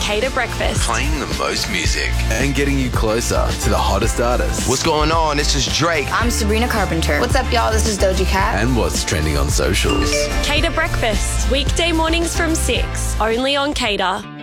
Cater Breakfast. Playing the most music. And getting you closer to the hottest artists. What's going on? This is Drake. I'm Sabrina Carpenter. What's up, y'all? This is Doja Cat. And what's trending on socials. Cater Breakfast. Weekday mornings from 6. Only on Cater.